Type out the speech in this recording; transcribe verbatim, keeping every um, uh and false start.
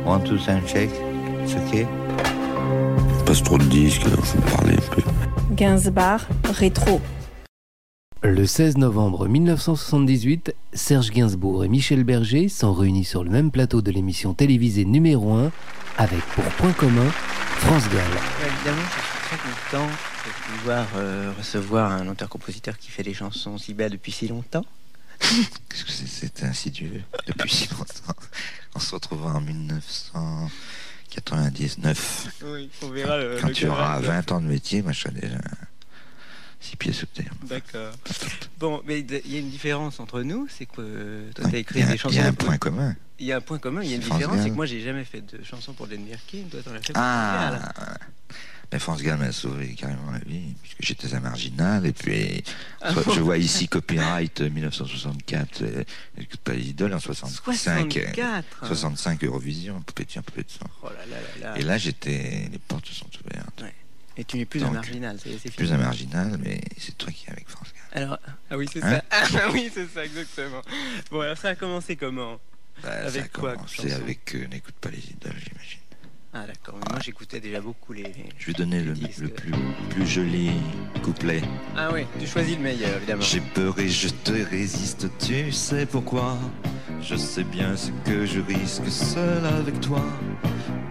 One, two, sound check. It's okay. Passe trop de disques, il faut parler un peu. Gainsbourg, rétro. Le seize novembre mille neuf cent soixante-dix-huit, Serge Gainsbourg et Michel Berger sont réunis sur le même plateau de l'émission télévisée numéro un avec pour point commun France Gall. Ouais, évidemment, je suis très content de pouvoir euh, recevoir un auteur-compositeur qui fait des chansons si belles depuis si longtemps. Qu'est-ce que c'est, c'est insidieux depuis si longtemps. On se retrouvera en dix-neuf cent quatre-vingt-dix-neuf. Oui, on verra le, Quand le tu auras grade. vingt ans de métier, moi je serai déjà six pieds sous terre. D'accord. Bon, mais il y a une différence entre nous, c'est que euh, toi, tu as Il écrit y a, des chansons. il y a un pour- point commun. Il y a un point commun, il y a une C'est France différence, c'est Gall. que moi, j'ai jamais fait de chansons pour Len Birkin, toi, t'en as fait pour Ah, France Gall. mais France Gall m'a sauvé carrément la vie, puisque j'étais un marginal, et puis Ah soit- bon je vois ici copyright euh, dix-neuf cent soixante-quatre, euh, écoute pas les idoles en soixante-cinq, euh, soixante-quatre. soixante-cinq Eurovision, poupée de chien, poupée de sang. Oh là là là là. Et là, j'étais, les portes se sont ouvertes. Ouais. Et tu n'es plus Donc, un marginal, c'est c'est Plus fini. un marginal, mais c'est toi qui es avec France Gall. Alors, ah oui, c'est Hein ça. Ah oui, c'est ça, exactement. Bon, alors ça a commencé comment? Bah, Avec ça a quoi, commencé chanson avec euh, N'écoute pas les idoles, j'imagine. Ah d'accord, mais moi j'écoutais déjà beaucoup les... Je vais donner le, les disques. le plus, plus joli couplet. Ah oui, tu choisis le meilleur, évidemment. J'ai peur et je te résiste, tu sais pourquoi. Je sais bien ce que je risque seul avec toi.